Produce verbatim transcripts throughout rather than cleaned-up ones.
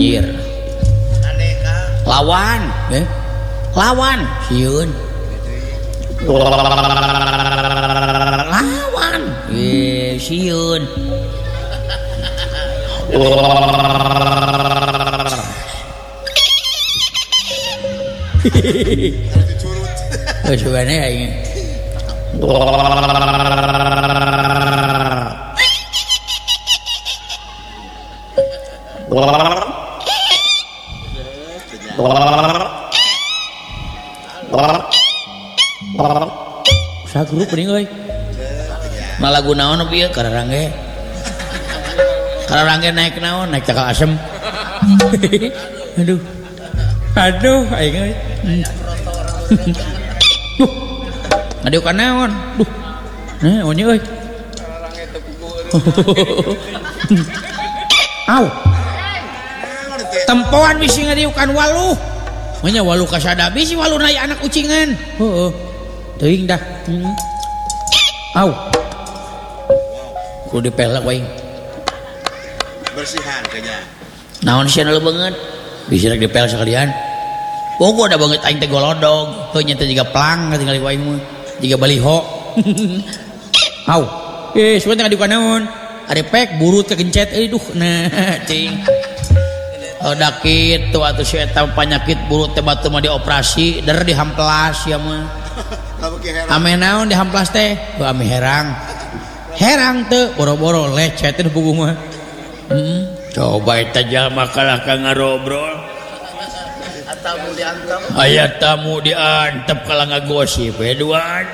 anjir lawan eh lawan sieun lawan eh sieun oh sebenarnya ini sa grup geuning euy na lagu naon pieu kararangge kararangge naik naon naik cakal asem aduh aduh aing euy duh ngadieu ka naon duh nah onye euy au tempoan bisi ngadiukan waluh nya waluh kasada bisi waluh na anak ucingan heeh teuing dah hmm. au kudu dipelek wae bersihan kayaknya naon sia na leungeut bisi rek dipel sakalian pokok ada banget aing teh golodog heuh nya teh jiga plang tinggal wae mah jiga baliho au eh sugan teh ngadiukan naon ari pek burut kegencet euy duh nah cing oh da kitu atuh si eta panyakit burut teh batu mah dioperasi der dihamplas ya mah ame naon dihamplas teh heuh ame herang herang teu boro-boro lecet teh punggung mah hmm. Coba eta jalma kalah ka ngarobrol tamu diantep aya tamu diantep kalah ngagosip we duaan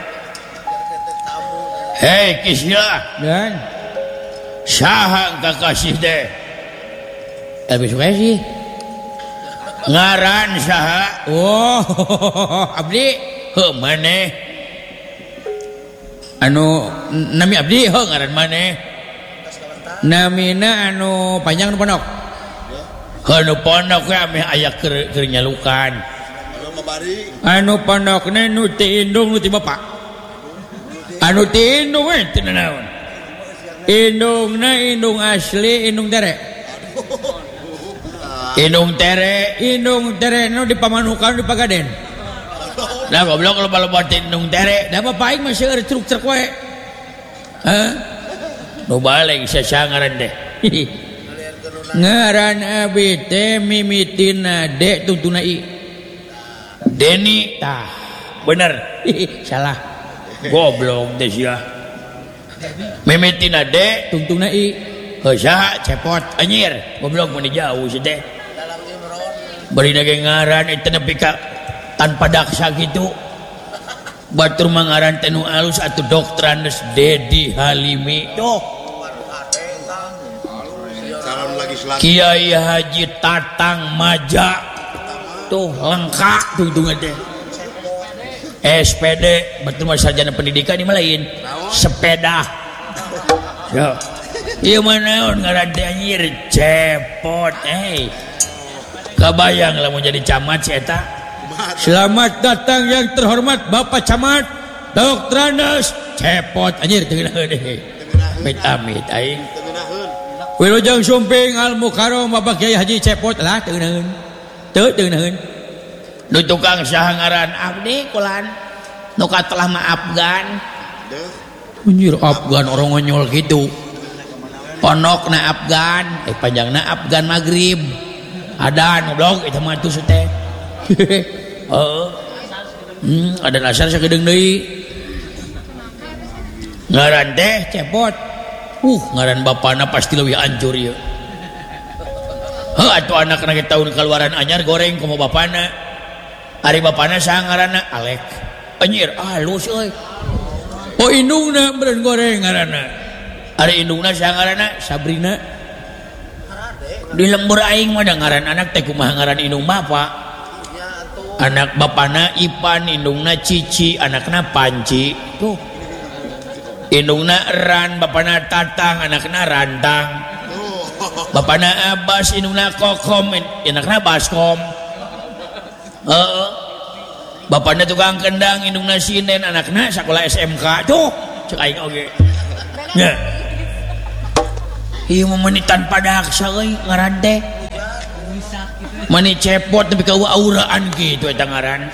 hei kisila dan saha kakasih teh habis we sih ngaran saha oh abdi heuh maneh anu nami abdi heuh ngaran maneh namina anu panjang anu pondok anu pondok we ame aya keur keur nyalukan anu pondokna nu ti indung nu ti bapak anu ti indung we teu naon indungna indung asli indung tere indung tere indung tere nu di Pamanukan di Pagaden da goblok loba-loba indung tere da bapak aing mah seueur truk-truk we heh nu balik sasangaran deh ngaran abi teh mimitina de tuntuna i Deni tah bener salah goblok teh sia mimitina de tuntuna i heuh saha cepot anjir goblok mun jauh si teh bari ge ngaran eta nepi ka tanpa daksa kitu batur mangaran teh nu alus atuh Doktranes Dedi Halimi tuh Kiai Haji Tatang Maja tuh lengkap tungtungan teh S P D betul mah sarjana pendidikan di lain sepeda yo ieu mah naon ngaran teh anjir cepot eh kabayang lamun jadi camat si eta selamat datang yang terhormat Bapak Camat Doktranes cepot anjir teu ngeunaheun deh amit amit aing Wilujeng Sumping Al Mukarram Bapak Kiai Haji Cepot lah teu ngeunaheun teu teu ngeunaheun nu tukang saha ngaran abdi kulan nu katelah mah Afgan anjir Afgan orang ngonyol gitu pondokna Afgan eh panjangna Afgan Maghrib ada nu blog eta mah tuh teh heeh hmm ada asar sakedeung deui ngaran teh Cepot uh ngaran bapana pasti leuwih hancur ieu heuh atuh anakna ge tahun kaluaran anyar goreng komo bapana ari bapana saha ngaranna Alek anjir alus euy oh indungna beureun goreng ngaranna ari indungna saha ngaranna Sabrina di lembur aing mah da ngaran anak teh kumaha ngaran indung bapak anak bapana Ipan indungna Cici anakna Panci tuh indungna Ran bapana Tatang anakna Rantang bapana Abbas indungna Kokom anakna Baskom heeh bapana tukang kendang indungna Sinen anakna sakola S M K tuh cek aing oge nya ieu mah meuni tanpa daksa euy ngaran teh mani cepot tapi kau auraan gitu eta ngaran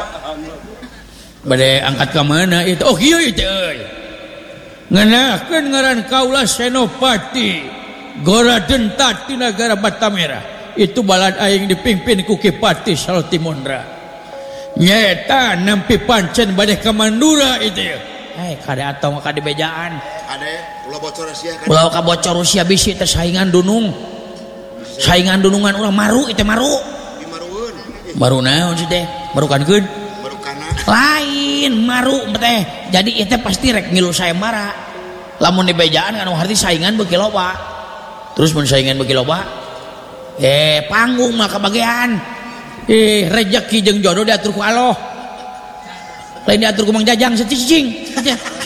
bade angkat ke mana itu oh kieu itu euy ngeunahkeun ngaran kaula Senopati Goradentat di negara Batamera itu balad aing dipimpin ku Kipati Saltimondra nyata nampi pancen bade ka Mandura itu ya eh kada atau kada bejaan ade ulah bocor Rusia kan ulah ka bocor Rusia bisi teh saingan dunung saingan dunungan ulah maru itu maru di marueun maru naon sih teh marukankeun marukana lain maru teh jadi itu pasti rek ngilu saya marah lamun di bejaan kan arti saingan beuki loba terus mun saingan beuki loba eh panggung mah kebagian eh rezeki jeung jodoh diatur ku Allah lain diatur ku Mang Jajang cicing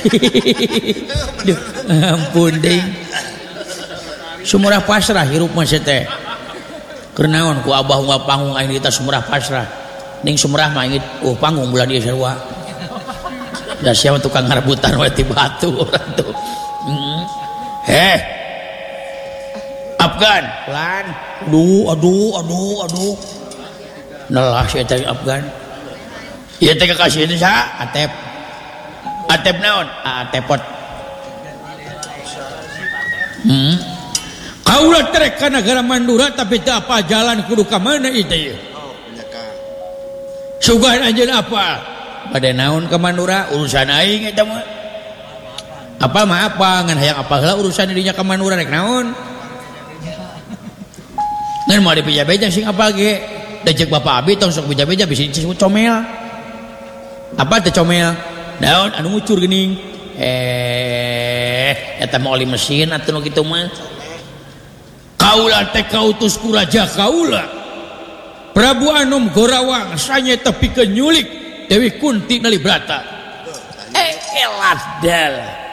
duh ampun ding sumurah pasrah hirup mah teh keur naon ku abah unggal panggung aing kita sumurah pasrah ning sumurah mah ingit oh panggung bulan ieu sarua da siapa tukang ngarebutan we ti batu urang tuh hmm. heh Afgan pelan aduh aduh aduh aduh nelah si eta Afgan ieu teh kakasih teh sa atep atep naon atepot hmm kaula trek ka negara Mandura tapi teu apa jalan kudu ka mana ieu teh oh penyakan sugan anjeun apa bade naon ka Mandura urusan aing eta mah apa mah apa ngan hayang apa heula urusan dinya ka Mandura rek naon ngan mau dibeja-beja sing apa ge da ceuk bapak abi tong sok beja-beja bisi disebut comel apa teh comel naon anu ngucur geuning eh eta mah oli mesin atuh nu kitu mah kaula teh kautus ku raja kaula Prabu Anom Gorawang sanyata pikeun nyulik Dewi Kunti Nalibrata eh eladal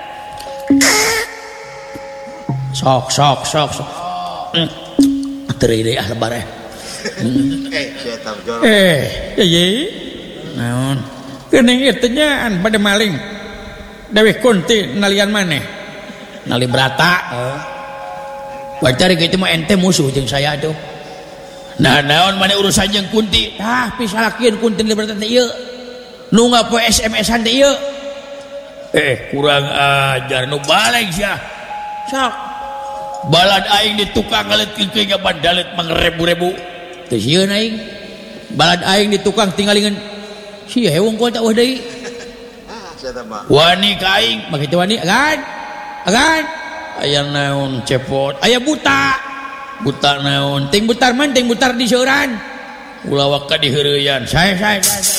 sok sok sok sok hmm. teri deui ah lebar eh eh eta jorok eh ye naon geuning ieu teh nyaan bade maling Dewi Kunti nalian maneh Nalibrata oh bacari kitu mah ente musuh jeung saya tuh nah naon maneh urusan jeung Kunti tah pisalakeun Kunti Nalibrata teh ieu nu ngapoe S M S-an teh ieu eh kurang ajar nu balik sia sok balad aing di tukang ngaleutkeun ke bandalet mangrebu-rebu teu sieun aing balad aing di tukang tinggalingan sia hewong kota wah deui ah sia teh mah wani ka aing mah kitu wani agan agan aya naon cepot aya buta buta naon ting butar man ting butar di seuran ulah waka di heureuyan sae sae sae